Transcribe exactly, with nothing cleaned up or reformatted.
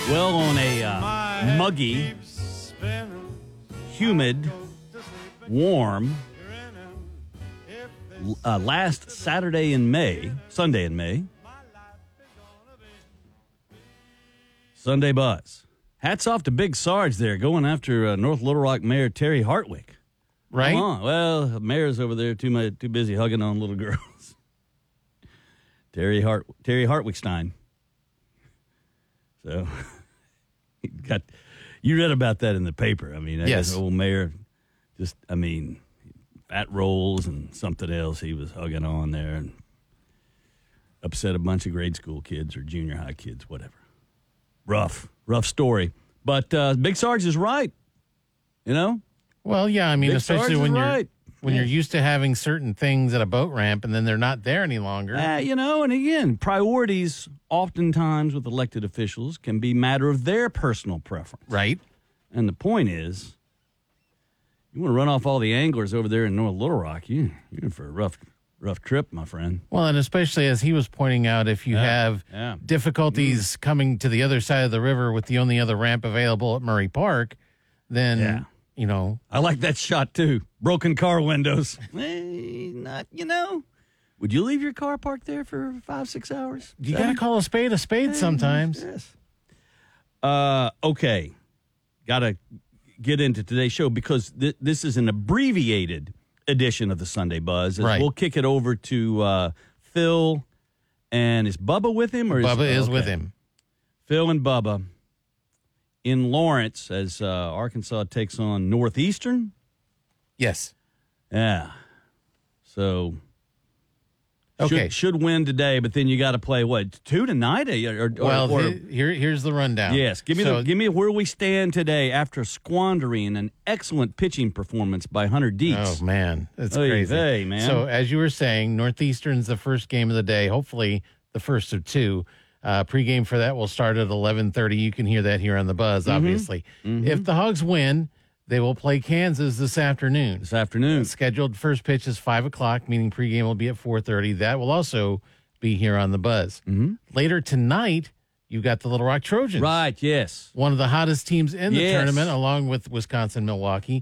Well, on a uh, muggy, humid, warm, uh, last Saturday in May, Sunday in May, Sunday Buzz. Hats off to Big Sarge there, going after uh, North Little Rock Mayor Terry Hartwick. Right? Come on. Well, the mayor's over there too much, too busy hugging on little girls. Terry Hart, Terry Hartwickstein. So, got you read about that in the paper. I mean, I yes. guess old mayor, just I mean, fat rolls and something else he was hugging on there and upset a bunch of grade school kids or junior high kids, whatever. Rough, rough story. But uh, Big Sarge is right. You know. Well, yeah, I mean, Big especially Sarge when is you're right. when yeah. you're used to having certain things at a boat ramp and then they're not there any longer. Uh, you know, and again, priorities oftentimes with elected officials can be matter of their personal preference. Right. And the point is, you want to run off all the anglers over there in North Little Rock, you, you're in for a rough, rough trip, my friend. Well, and especially as he was pointing out, if you Yeah, have yeah. difficulties Mm. coming to the other side of the river with the only other ramp available at Murray Park, then, Yeah. you know. I like that shot, too. Broken car windows. eh, not, you know. Would you leave your car parked there for five, six hours? You got to call a spade a spade Eh, sometimes. Yes. Uh, okay. Got to get into today's show because th- this is an abbreviated edition of the Sunday Buzz. As Right. We'll kick it over to uh, Phil, and is Bubba with him? Or is, Bubba is okay. with him. Phil and Bubba in Lawrence as uh, Arkansas takes on Northeastern. Yes. Yeah. So, Okay. should, should win today, but then you got to play, what, two tonight? Or, or, Well, or, he- here, here's the rundown. yes, give me So- the, give me where we stand today after squandering an excellent pitching performance by Hunter Dietz. Oh, man. That's Oy crazy. vey, man. So, as you were saying, Northeastern's the first game of the day, hopefully the first of two. Uh, pregame for that will start at eleven thirty. You can hear that here on the Buzz, Mm-hmm. obviously. If the Hogs win, they will play Kansas this afternoon. This afternoon. Scheduled first pitch is five o'clock, meaning pregame will be at four thirty. That will also be here on the Buzz. Mm-hmm. Later tonight, you've got the Little Rock Trojans. Right, yes. One of the hottest teams in the Yes. tournament, along with Wisconsin, Milwaukee.